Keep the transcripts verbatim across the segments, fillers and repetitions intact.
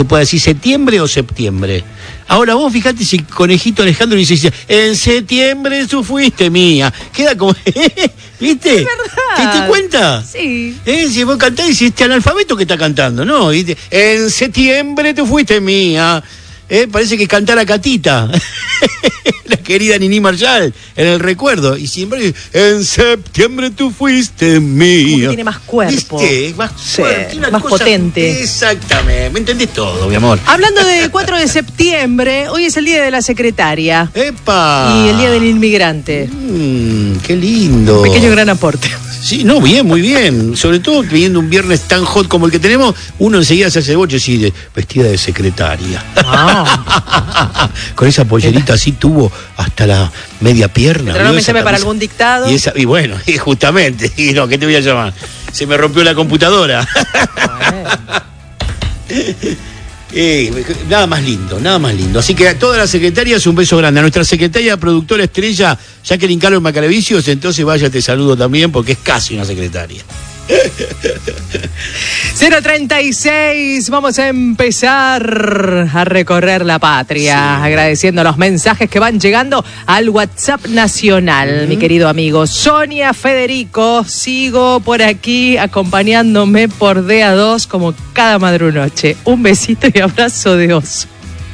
puede decir septiembre o septiembre. Ahora vos fijate si Conejito Alejandro dice, en septiembre tú fuiste mía. Queda como, ¿viste? Es verdad. ¿Te diste cuenta? Sí. ¿Eh? Si vos cantás y si este analfabeto que está cantando, ¿no? ¿Viste? En septiembre tú fuiste mía. ¿Eh? Parece que cantara Catita, la querida Nini Marshall, en el recuerdo. Y siempre, en septiembre tú fuiste mía. Como que tiene más cuerpo. ¿Viste? Más, Sí, cuerpo, una más cosa, potente. Exactamente, me entendés todo, mi amor. Hablando de cuatro de septiembre, hoy es el día de la secretaria. ¡Epa! Y el día del inmigrante. Mmm, qué lindo. Pequeño gran aporte. Sí, no, bien, muy bien. Sobre todo viendo un viernes tan hot como el que tenemos, uno enseguida se hace boche así de vestida de secretaria. Ah. Con esa pollerita así tuvo hasta la media pierna. Pero no me llame para algún dictado. Y, esa, y bueno, y justamente, y no, ¿qué te voy a llamar? Se me rompió la computadora. Eh, nada más lindo, nada más lindo. Así que a todas las secretarias un beso grande. A nuestra secretaria productora estrella, Jacqueline Carlos Macaravicios, entonces vaya, te saludo también porque es casi una secretaria. cero treinta y seis, vamos a empezar a recorrer la patria, sí. Agradeciendo los mensajes que van llegando al WhatsApp nacional, uh-huh. Mi querido amigo Sonia Federico, sigo por aquí acompañándome por D A dos como cada madrunoche. Un besito y abrazo de oso.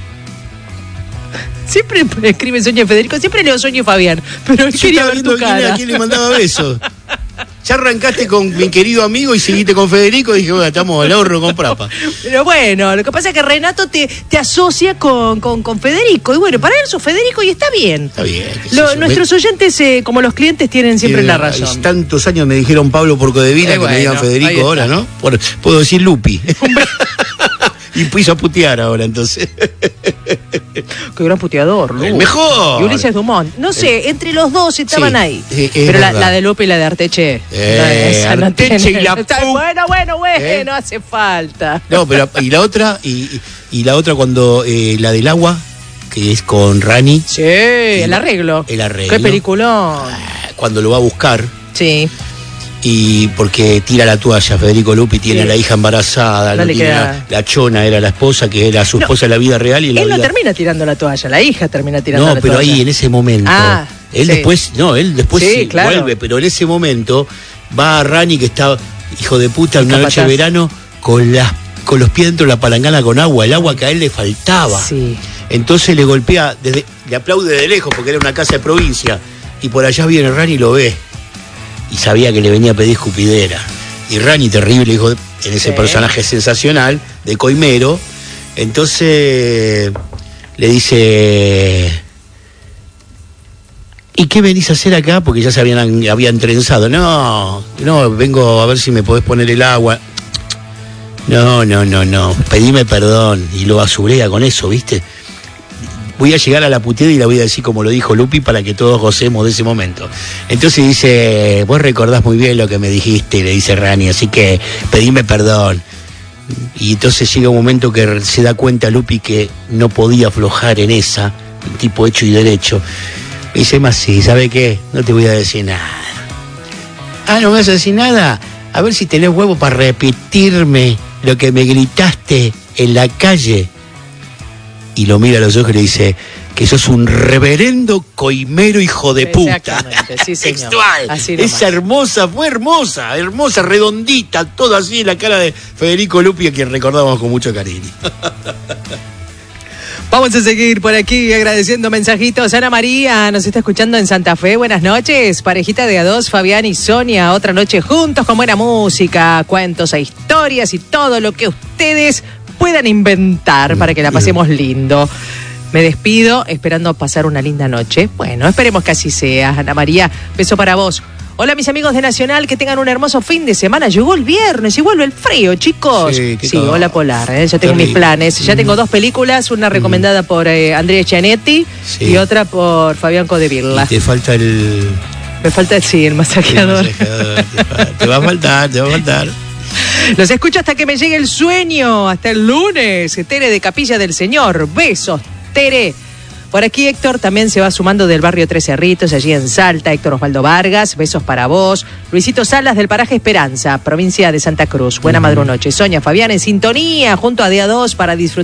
Siempre escribe Sonia Federico, siempre leo Sonia y Fabián, pero yo quería ver tu cara. ¿A quién le mandaba besos? Ya arrancaste con mi querido amigo y seguiste con Federico y dije, bueno, estamos al ahorro con Prapa. Pero bueno, lo que pasa es que Renato te, te asocia con, con, con Federico. Y bueno, para él sos Federico y está bien. Está bien. Lo, nuestros oyentes, eh, como los clientes, tienen siempre tiene, la razón. Tantos años me dijeron Pablo Porcodevila eh, que bueno, me digan Federico ahora, ¿no? Por, puedo decir Lupi. Y piso a putear ahora, entonces. Qué gran puteador, Lupi. El mejor. Y Ulises Dumont. No sé, entre los dos estaban sí, ahí. Eh, Pero la, la de Lupi y la de Arteche. Eh, no, Arteche no y la Está, Bueno, bueno, bueno, ¿Eh? No hace falta. No, pero y la otra, y, y la otra cuando eh, la del agua, que es con Rani. Sí, el arreglo. El arreglo. Qué peliculón. Cuando lo va a buscar. Sí. Y porque tira la toalla, Federico Lupi tiene sí. a la hija embarazada, no tiene la, la chona era la esposa, que era su esposa no, en la vida real. Y la él vida... no termina tirando la toalla, la hija termina tirando no, la toalla. No, pero ahí en ese momento, ah, él sí. después, no, él después sí, sí, claro. vuelve, pero en ese momento va a Rani, que está, hijo de puta, una noche de verano, con, las, con los pies dentro de la palangana con agua, el agua que a él le faltaba. Sí. Entonces le golpea, desde, le aplaude de lejos, porque era una casa de provincia, y por allá viene Rani y lo ve. Y sabía que le venía a pedir escupidera. Y Rani, terrible, hijo, en ese sí. personaje sensacional, de Coimero. Entonces le dice, ¿y qué venís a hacer acá? Porque ya se habían, habían trenzado. No, no, vengo a ver si me podés poner el agua. No, no, no, no, pedime perdón. Y lo basurea con eso, ¿viste? Voy a llegar a la puteada y la voy a decir como lo dijo Lupi para que todos gocemos de ese momento. Entonces dice, vos recordás muy bien lo que me dijiste, le dice Rani, así que pedime perdón. Y entonces llega un momento que se da cuenta Lupi que no podía aflojar en esa, un tipo hecho y derecho. Y dice, más sí, ¿sabe qué? No te voy a decir nada. Ah, ¿no me vas a decir nada? A ver si tenés huevo para repetirme lo que me gritaste en la calle. Y lo mira a los ojos y le dice que sos un reverendo coimero hijo de puta. Sí, señor. Textual. Así Esa hermosa, fue hermosa, hermosa, redondita, todo así en la cara de Federico Lupi, a quien recordamos con mucho cariño. Vamos a seguir por aquí agradeciendo mensajitos. Ana María nos está escuchando en Santa Fe. Buenas noches, parejita de a dos, Fabián y Sonia. Otra noche juntos con buena música, cuentos e historias y todo lo que ustedes puedan inventar para que la pasemos lindo. Me despido esperando pasar una linda noche. Bueno, esperemos que así sea. Ana María, beso para vos. Hola mis amigos de Nacional, que tengan un hermoso fin de semana. Llegó el viernes y vuelve el frío, chicos. Sí, sí hola Polar, ¿eh? Ya tengo mis planes. Ya tengo dos películas, una recomendada por eh, Andrea Gianetti sí. y otra por Fabián Codevirla. Y te falta el... Me falta, sí, el masajeador. El masajeador. Te va a faltar, te va a faltar. Los escucho hasta que me llegue el sueño. Hasta el lunes. Tere de Capilla del Señor. Besos, Tere. Por aquí Héctor también se va sumando del barrio Tres Cerritos, allí en Salta. Héctor Osvaldo Vargas, besos para vos. Luisito Salas del paraje Esperanza, provincia de Santa Cruz. Buena uh-huh. madrunoche. Sonia Fabián en sintonía junto a D A dos para disfrutar.